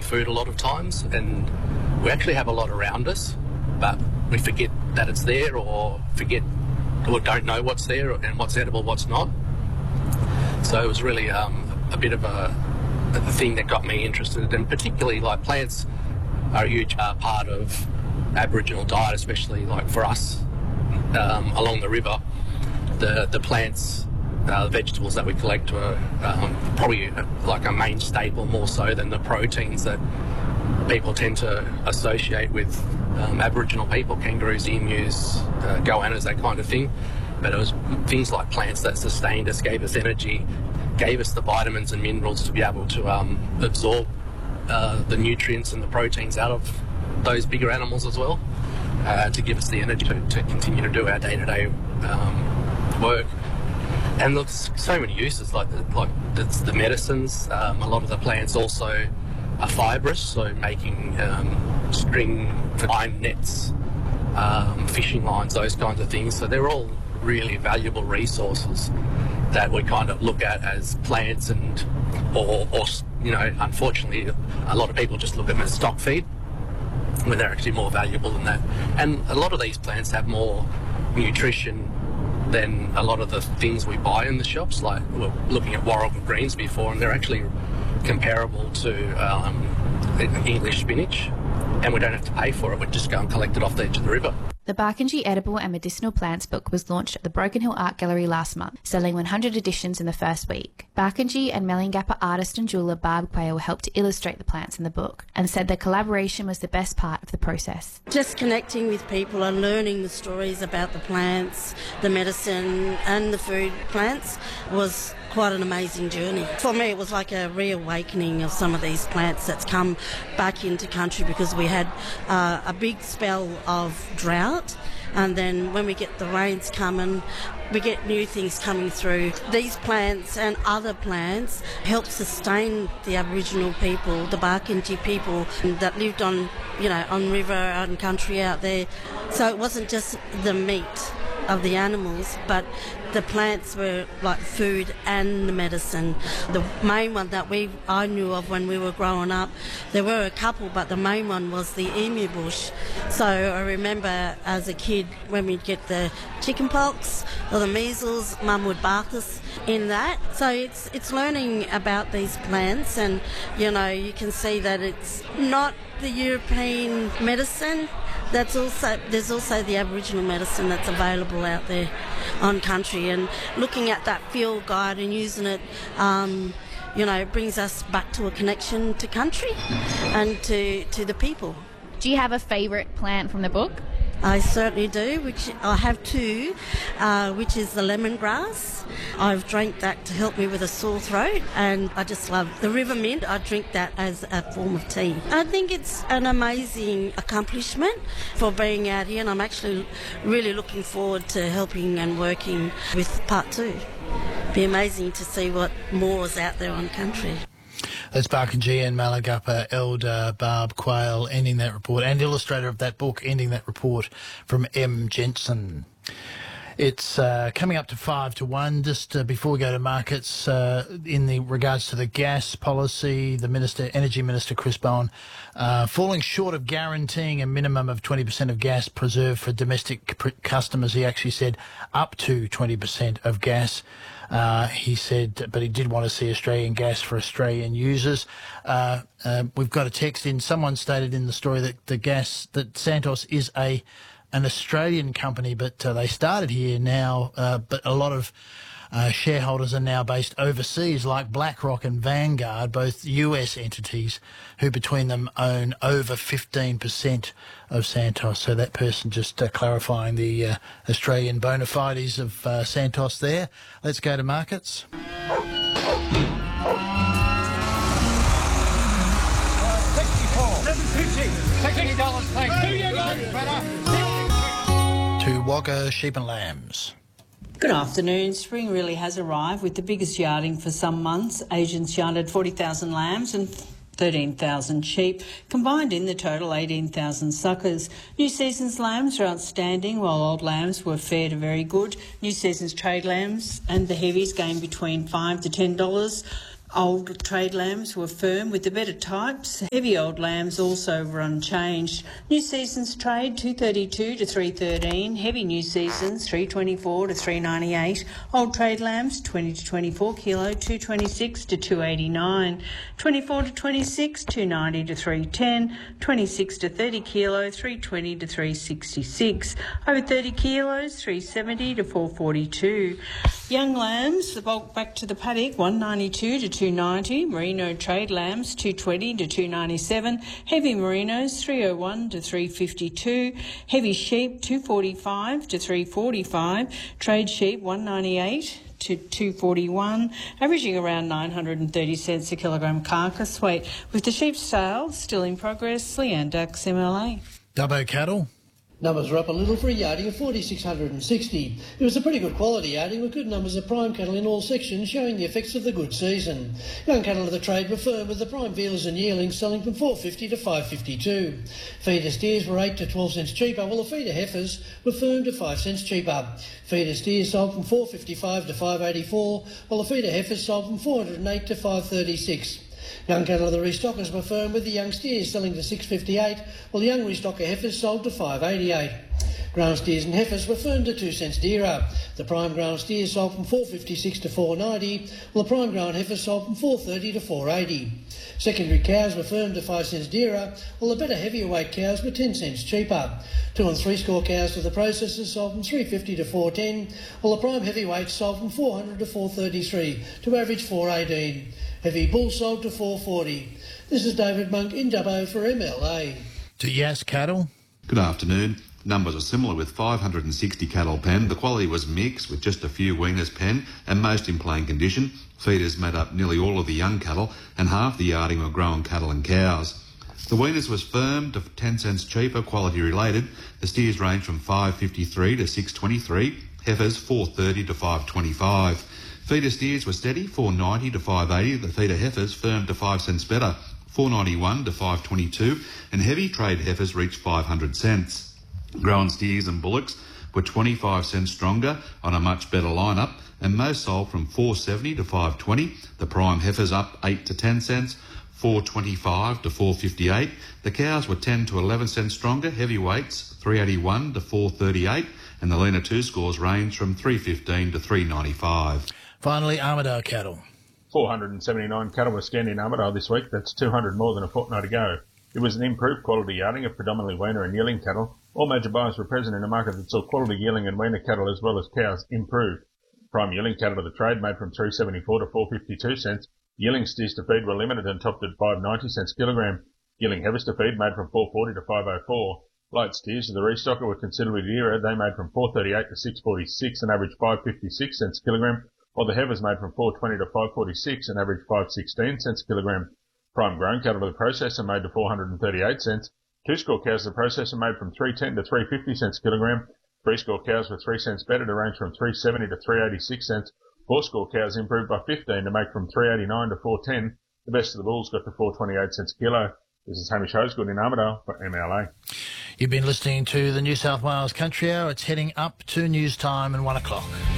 food a lot of times, and we actually have a lot around us, but we forget that it's there, or don't know what's there and what's edible, what's not. So it was really a bit of a thing that got me interested, and particularly like plants are a huge part of Aboriginal diet, especially like for us along the river. The plants, the vegetables that we collect are probably like a main staple, more so than the proteins that people tend to associate with Aboriginal people, kangaroos, emus, goannas, that kind of thing. But it was things like plants that sustained us, gave us energy, gave us the vitamins and minerals to be able to absorb the nutrients and the proteins out of those bigger animals as well, to give us the energy to continue to do our day-to-day work. And look, so many uses, like it's the medicines. A lot of the plants also are fibrous, so making string for line nets, fishing lines, those kinds of things. So they're all really valuable resources that we kind of look at as plants, and or unfortunately a lot of people just look at them as stock feed when they're actually more valuable than that. And a lot of these plants have more nutrition than a lot of the things we buy in the shops. Like, we were looking at Warrigal greens before, and they're actually comparable to English spinach, and we don't have to pay for it. We just go and collect it off the edge of the river. The Barkindji Edible and Medicinal Plants book was launched at the Broken Hill Art Gallery last month, selling 100 editions in the first week. Barkindji and Melingappa artist and jeweller Barb Quayle helped to illustrate the plants in the book, and said their collaboration was the best part of the process. Just connecting with people and learning the stories about the plants, the medicine and the food plants was quite an amazing journey. For me, it was like a reawakening of some of these plants that's come back into country, because we had a big spell of drought, and then when we get the rains coming, we get new things coming through. These plants and other plants help sustain the Aboriginal people, the Barkindji people that lived on river and country out there. So it wasn't just the meat of the animals, but the plants were like food and the medicine. The main one that I knew of when we were growing up, there were a couple, but the main one was the emu bush. So I remember as a kid, when we'd get the chicken pox or the measles, Mum would bath us in that. So it's learning about these plants, and you can see that it's not the European medicine. There's also the Aboriginal medicine that's available out there on country, and looking at that field guide and using it, brings us back to a connection to country and to the people. Do you have a favourite plant from the book? I certainly do, which I have two, which is the lemongrass. I've drank that to help me with a sore throat, and I just love the river mint. I drink that as a form of tea. I think it's an amazing accomplishment for being out here, and I'm actually really looking forward to helping and working with part two. It'd be amazing to see what more is out there on country. That's Barkindji and Melingappa elder Barb Quayle ending that report, and illustrator of that book ending that report from M. Jensen. It's coming up to 5 to 1. Just before we go to markets, in the regards to the gas policy, the Energy Minister Chris Bowen falling short of guaranteeing a minimum of 20% of gas preserved for domestic customers. He actually said up to 20% of gas. He said, but he did want to see Australian gas for Australian users. We've got a text in. Someone stated in the story that Santos is an Australian company, but they started here now. But a lot of shareholders are now based overseas, like BlackRock and Vanguard, both US entities, who between them own over 15% of Santos. So that person just clarifying the Australian bona fides of Santos there. Let's go to markets. To Wagga Sheep and Lambs. Good afternoon. Spring really has arrived with the biggest yarding for some months. Asians yarded 40,000 lambs and 13,000 sheep, combined in the total 18,000 suckers. New season's lambs are outstanding, while old lambs were fair to very good. New season's trade lambs and the heavies gained between $5 to $10. Old trade lambs were firm with the better types. Heavy old lambs also were unchanged. New seasons trade 232 to 313. Heavy new seasons 324 to 398. Old trade lambs 20 to 24 kilo 226 to 289. 24 to 26 290 to 310. 26 to 30 kilo 320 to 366. Over 30 kilos 370 to 442. Young lambs, the bulk back to the paddock 192 to 290, merino trade lambs 220 to 297, heavy merinos 301 to 352, heavy sheep 245 to 345, trade sheep 198 to 241, averaging around 930 cents a kilogram carcass weight. With the sheep sales still in progress, Leanne Dux, MLA. Dubbo cattle. Numbers were up a little for a yarding of 4,660. It was a pretty good quality yarding with good numbers of prime cattle in all sections showing the effects of the good season. Young cattle of the trade were firm with the prime vealers and yearlings selling from 450 to 552. Feeder steers were 8 to 12 cents cheaper while the feeder heifers were firm to 5 cents cheaper. Feeder steers sold from 455 to 584 while the feeder heifers sold from 408 to 536. Young cattle of the restockers were firm with the young steers selling to 658 while the young restocker heifers sold to 588. Ground steers and heifers were firm to 2 cents dearer. The prime ground steers sold from 456 to 490 while the prime ground heifers sold from 430 to 480. Secondary cows were firm to 5 cents dearer while the better heavier weight cows were 10 cents cheaper. 2 and 3 score cows to the processors sold from 350 to 410 while the prime heavyweights sold from 400 to 433 to average 418. Heavy bull sold to 440. This is David Monk in Dubbo for MLA. To Yass cattle. Good afternoon. Numbers are similar with 560 cattle penned. The quality was mixed with just a few weaners penned and most in plain condition. Feeders made up nearly all of the young cattle and half the yarding were grown cattle and cows. The weaners was firm to 10 cents cheaper, quality related. The steers range from 553 to 623. Heifers 430 to 525. Feeder steers were steady, 490 to 580. The feeder heifers firm to 5 cents better, 491 to 522. And heavy trade heifers reached 500 cents. Grown steers and bullocks were 25 cents stronger on a much better lineup, and most sold from 470 to 520. The prime heifers up 8 to 10 cents, 425 to 458. The cows were 10 to 11 cents stronger, heavyweights 381 to 438, and the leaner 2 scores range from 315 to 395. Finally, Armidale cattle. 479 cattle were scanned in Armidale this week. That's 200 more than a fortnight ago. It was an improved quality yarding of predominantly weaner and yearling cattle. All major buyers were present in a market that saw quality yearling and weaner cattle as well as cows improved. Prime yearling cattle of the trade made from 374 to 452 cents. Yearling steers to feed were limited and topped at 590 cents kilogram. Yearling heifers to feed made from 440 to 504. Light steers of the restocker were considerably dearer. They made from 438 to 646 and averaged 556 cents kilogram, while the heifers made from 420 to 546 and averaged 516 cents kilogram. Prime grown cattle of the processor made to 438 cents. 2 score cows of the processor made from 310 to 350 cents kilogram. 3 score cows were 3 cents better to range from 370 to 386 cents. 4 score cows improved by 15 to make from 389 to 410. The best of the bulls got to 428 cents a kilo. This is Hamish Hosegood in Armidale for MLA. You've been listening to the New South Wales Country Hour. It's heading up to news time and 1 o'clock.